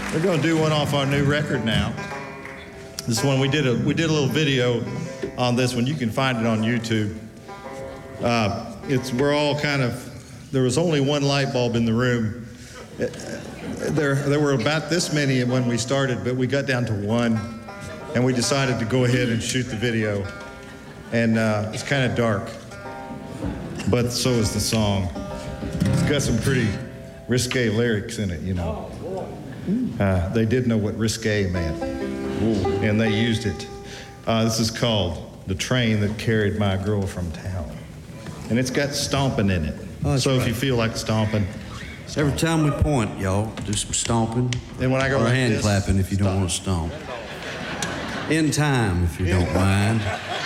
We're going to do one off our new record now. This one, we did a little video on this one. You can find it on YouTube. We're all kind of, there was only one light bulb in the room. There were about this many when we started, but we got down to one, and we decided to go ahead and shoot the video. And it's kind of dark, but so is the song. It's got some pretty risque lyrics in it, you know. They did know what risque meant, and they used it. This is called The Train That Carried My Girl From Town. And it's got stomping in it. Oh, so right. If you feel like stomping. Every time we point, y'all, do some stomping. And when I go or like hand this, clapping if you don't want to stomp. In time, if you don't mind.